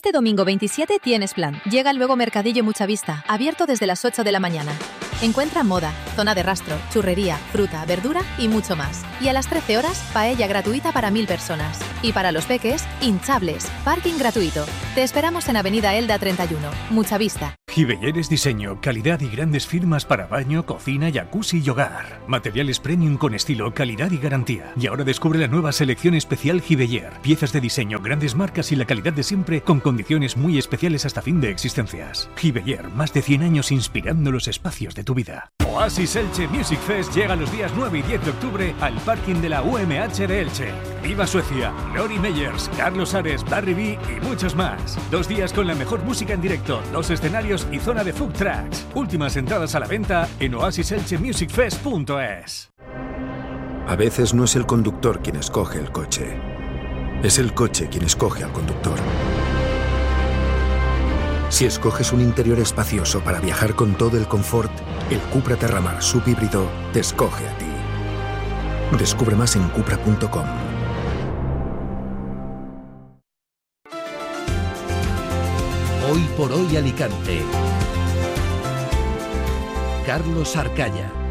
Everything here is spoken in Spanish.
Este domingo 27 tienes plan. Llega el nuevo Mercadillo Mucha Vista, abierto desde las 8 de la mañana. Encuentra moda, zona de rastro, churrería, fruta, verdura y mucho más. Y a las 13 horas, paella gratuita para 1000 personas. Y para los peques, hinchables, parking gratuito. Te esperamos en Avenida Elda 31, Mucha Vista. Giveller es diseño, calidad y grandes firmas para baño, cocina, jacuzzi y hogar. Materiales premium con estilo, calidad y garantía. Y ahora descubre la nueva selección especial Giveller. Piezas de diseño, grandes marcas y la calidad de siempre con condiciones muy especiales hasta fin de existencias. Giveller, más de 100 años inspirando los espacios de tu vida. Oasis Elche Music Fest llega los días 9 y 10 de octubre al parking de la UMH de Elche. Viva Suecia, Lori Meyers, Carlos Ares, Barry B y muchos más. 2 días con la mejor música en directo, 2 escenarios y zona de food trucks. Últimas entradas a la venta en oasiselchemusicfest.es. A veces no es el conductor quien escoge el coche. Es el coche quien escoge al conductor. Si escoges un interior espacioso para viajar con todo el confort, el Cupra Terramar subhíbrido te escoge a ti. Descubre más en cupra.com. Hoy por hoy Alicante. Carlos Arcaya.